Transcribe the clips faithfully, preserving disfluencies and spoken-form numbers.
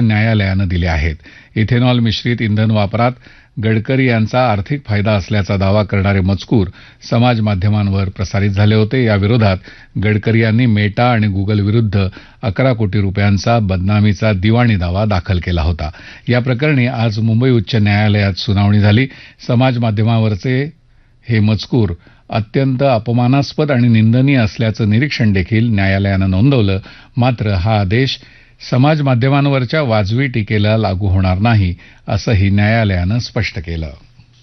न्यायालयानं दिले आहेत. इथेनॉल मिश्रित इंधन वापरात गडकरी यांचा आर्थिक फायदा असल्याचा दावा करणारे मजकूर समाज माध्यमांवर प्रसारित झाले होते. या विरोधात गडकरी यांनी मेटा आणि गुगल विरुद्ध अकरा कोटी रुपयांचा बदनामीचा दिवाणी दावा दाखल केला होता. या प्रकरणी आज मुंबई उच्च न्यायालयात सुनावणी झाली. समाज माध्यमावरचे हे मजकूर अत्यंत अपमानास्पद आणि निंदनीय असल्याचं निरीक्षण देखील न्यायालयानं नोंदवलं. मात्र हा आदेश समाज माध्यमांवरच्या वाजवी टीकेला लागू होणार नाही, असंही न्यायालयानं स्पष्ट केलं.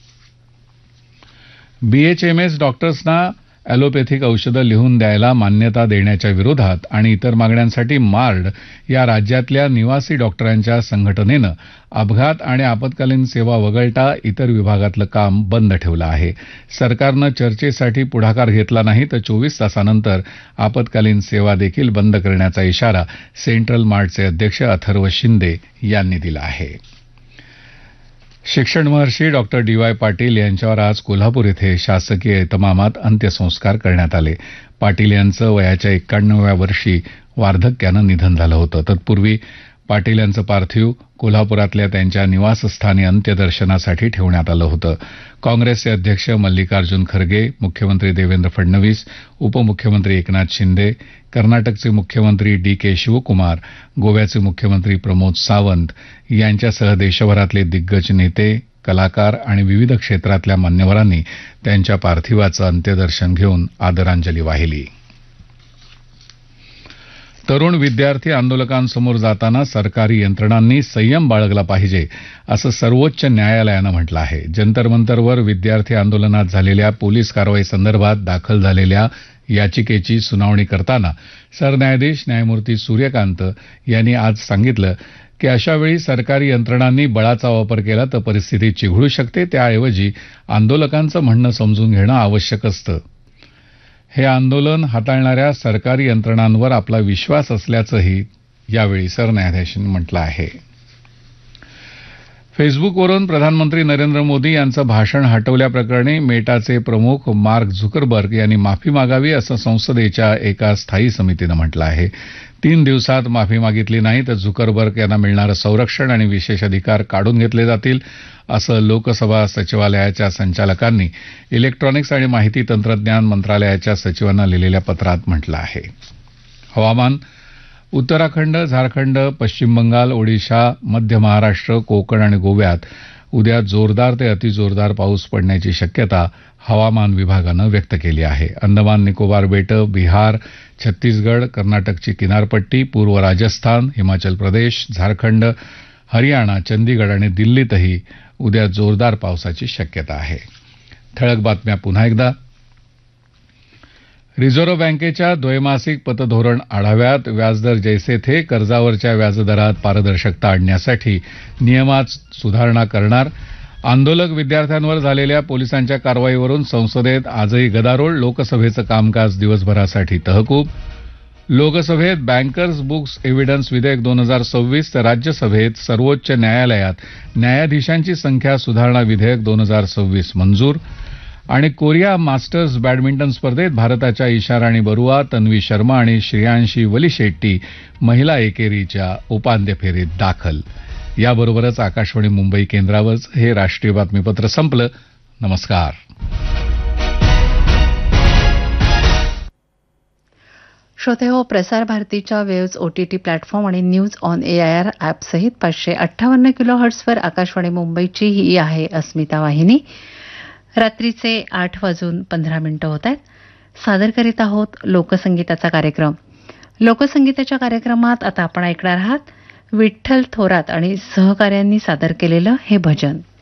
बीएचएमएस डॉक्टर्सना ॲलोपॅथिक औषधं लिहून द्यायला मान्यता देण्याच्या विरोधात आणि इतर मागण्यांसाठी मार्ड या राज्यातल्या निवासी डॉक्टरांच्या संघटनेनं अपघात आणि आपत्कालीन सेवा वगळता इतर विभागातलं काम बंद ठेवलं आहे. सरकारनं चर्चेसाठी पुढाकार घेतला नाही तर चोवीस तासानंतर आपत्कालीन सेवा देखील बंद करण्याचा इशारा सेंट्रल मार्टचे अध्यक्ष अथर्व शिंदे यांनी दिला आहे. शिक्षण महर्षी डॉक्टर डी वाय पाटील यांच्यावर आज कोल्हापूर येथे शासकीय इतमामात अंत्यसंस्कार करण्यात आले. पाटील यांचं वयाच्या एक्क्याण्णव्या वर्षी वार्धक्यानं निधन झालं होतं. तत्पूर्वी पाटील यांचं पार्थिव कोल्हापुरातल्या त्यांच्या निवासस्थानी अंत्यदर्शनासाठी ठेवण्यात आलं होतं. काँग्रेसचे अध्यक्ष मल्लिकार्जुन खरगे, मुख्यमंत्री देवेंद्र फडणवीस, उपमुख्यमंत्री एकनाथ शिंदे, कर्नाटकचे मुख्यमंत्री डी के शिवकुमार, गोव्याचे मुख्यमंत्री प्रमोद सावंत यांच्यासह देशभरातले दिग्गज नेते, कलाकार आणि विविध क्षेत्रातल्या मान्यवरांनी त्यांच्या पार्थिवाचं अंत्यदर्शन घेऊन आदरांजली वाहिली. तरुण विद्यार्थी आंदोलकांसमोर जाताना सरकारी यंत्रणांनी संयम बाळगला पाहिजे, असं सर्वोच्च न्यायालयानं म्हटलं आहे. जंतर मंतरवर विद्यार्थी आंदोलनात झालेल्या पोलीस कारवाईसंदर्भात दाखल झालेल्या याचिकेची सुनावणी करताना सरन्यायाधीश न्यायमूर्ती सूर्यकांत यांनी आज सांगितलं की अशावेळी सरकारी यंत्रणांनी बळाचा वापर केला तर परिस्थिती चिघळू शकते. त्याऐवजी आंदोलकांचं म्हणणं समजून घेणं आवश्यक असतं. हे आंदोलन हाताळणाऱ्या सरकारी यंत्रणांवर आपला विश्वास असल्याचंही यावेळी सरन्यायाधीशांनी म्हटलं आहे. फेसबुकवरून प्रधानमंत्री नरेंद्र मोदी यांचं भाषण हटवल्याप्रकरणी मेटाचे प्रमुख मार्क झुकरबर्ग यांनी माफी मागावी असं संसदेच्या एका स्थायी समितीनं म्हटलं आहे. तीन दिवसात माफी मागितली नाही तर झुकरबर्ग यांना मिळणारं संरक्षण आणि विशेष अधिकार काढून घेतले जातील, असं लोकसभा सचिवालयाच्या संचालकांनी इलेक्ट्रॉनिक्स आणि माहिती तंत्रज्ञान मंत्रालयाच्या सचिवांना लिहिलेल्या पत्रात म्हटलं आहे. हवामान. उत्तराखंड, झारखंड, पश्चिम बंगाल, ओडिशा, मध्य महाराष्ट्र, कोकण आणि गोव्यात उद्या जोरदार ते अतिजोरदार पाऊस पडण्याची शक्यता हवामान विभागानं व्यक्त केली आहे. अंदमान निकोबार बेटं, बिहार, छत्तीसगड, कर्नाटकची किनारपट्टी, पूर्व राजस्थान, हिमाचल प्रदेश, झारखंड, हरियाणा, चंदीगड आणि दिल्लीतही उद्या जोरदार पावसाची शक्यता आहे. ठळक बातम्या पुन्हा एकदा. रिझर्व्ह बँकेच्या द्वैमासिक पतधोरण आढाव्यात व्याजदर जैसे थे, कर्जावरच्या व्याजदरात पारदर्शकता आणण्यासाठी नियमात सुधारणा करणार. आंदोलक विद्यार्थ्यांवर झालेल्या पोलिसांच्या कारवाईवरून संसदेत आजही गदारोळ. लोकसभेचं कामकाज दिवसभरासाठी तहकूब. लोकसभेत बँकर्स बुक्स एव्हिडन्स विधेयक दोन हजार सव्वीस तर राज्यसभेत सर्वोच्च न्यायालयात न्यायाधीशांची संख्या सुधारणा विधेयक दोन हजार सव्वीस मंजूर. आणि कोरिया मास्टर्स बॅडमिंटन स्पर्धेत भारताच्या इशाराणी बरुआ, तन्वी शर्मा आणि श्रेयांशी वलीशेट्टी महिला एकेरीच्या उपांत्य फेरीत दाखल. याबरोबरच आकाशवाणी मुंबई केंद्रावरचं हे राष्ट्रीय बातमीपत्र संपलं. नमस्कार. श्रोतेहो, प्रसार भारतीच्या वेव्ज ओटीटी प्लॅटफॉर्म आणि न्यूज ऑन एआयआर ॲपसहित पाचशे अठ्ठावन्न किलो हर्ट्सवर आकाशवाणी मुंबईची ही आहे अस्मिता वाहिनी. रात्रीचे आठ वाजून पंधरा मिनिटं होत आहेत. सादर करीत आहोत लोकसंगीताचा कार्यक्रम. लोकसंगीताच्या कार्यक्रमात आता आपण ऐकणार आहात विठ्ठल थोरात आणि सहकाऱ्यांनी सादर केलेलं हे भजन.